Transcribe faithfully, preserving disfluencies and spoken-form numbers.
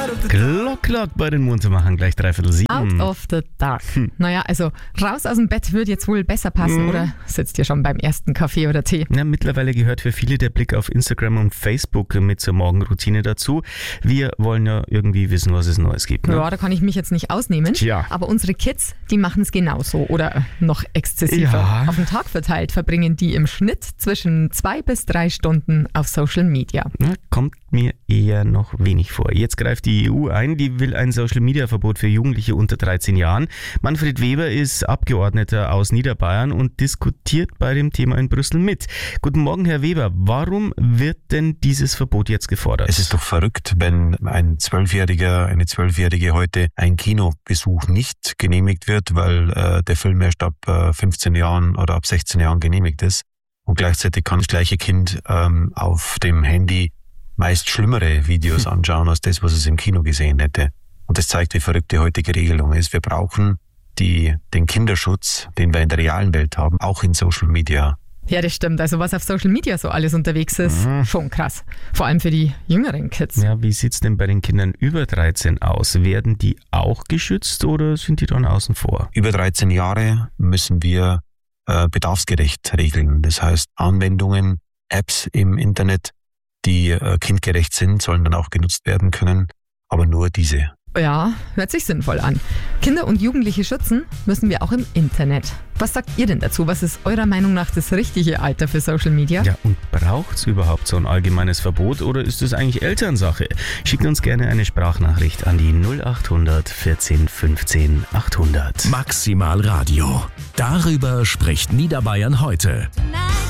Glock, Glock bei den Mund zu machen, gleich dreiviertel sieben. Out of the dark. Hm. Naja, also raus aus dem Bett würde jetzt wohl besser passen, mhm. oder sitzt ihr schon beim ersten Kaffee oder Tee? Ja, mittlerweile gehört für viele der Blick auf Instagram und Facebook mit zur Morgenroutine dazu. Wir wollen ja irgendwie wissen, was es Neues gibt. Ne? Ja, da kann ich mich jetzt nicht ausnehmen. Tja. Aber unsere Kids, die machen es genauso oder noch exzessiver. Ja. Auf den Tag verteilt verbringen die im Schnitt zwischen zwei bis drei Stunden auf Social Media. Ja, kommt mir eher noch wenig vor. Jetzt greift die E U ein, die will ein Social-Media-Verbot für Jugendliche unter dreizehn Jahren. Manfred Weber ist Abgeordneter aus Niederbayern und diskutiert bei dem Thema in Brüssel mit. Guten Morgen, Herr Weber. Warum wird denn dieses Verbot jetzt gefordert? Es ist doch verrückt, wenn ein Zwölfjähriger, eine Zwölfjährige heute ein Kinobesuch nicht genehmigt wird, weil äh, der Film erst ab äh, fünfzehn Jahren oder ab sechzehn Jahren genehmigt ist. Und gleichzeitig kann das gleiche Kind ähm, auf dem Handy meist schlimmere Videos anschauen als das, was es im Kino gesehen hätte. Und das zeigt, wie verrückt die heutige Regelung ist. Wir brauchen die, den Kinderschutz, den wir in der realen Welt haben, auch in Social Media. Ja, das stimmt. Also was auf Social Media so alles unterwegs ist, mhm. schon krass. Vor allem für die jüngeren Kids. Ja, wie sieht's denn bei den Kindern über dreizehn aus? Werden die auch geschützt oder sind die dann außen vor? Über dreizehn Jahre müssen wir äh, bedarfsgerecht regeln. Das heißt, Anwendungen, Apps im Internet, die äh, kindgerecht sind, sollen dann auch genutzt werden können, aber nur diese. Ja, hört sich sinnvoll an. Kinder und Jugendliche schützen müssen wir auch im Internet. Was sagt ihr denn dazu? Was ist eurer Meinung nach das richtige Alter für Social Media? Ja, und braucht's überhaupt so ein allgemeines Verbot oder ist es eigentlich Elternsache? Schickt uns gerne eine Sprachnachricht an die null acht hundert vierzehn fünfzehn achthundert. Maximal Radio. Darüber spricht Niederbayern heute. Tonight.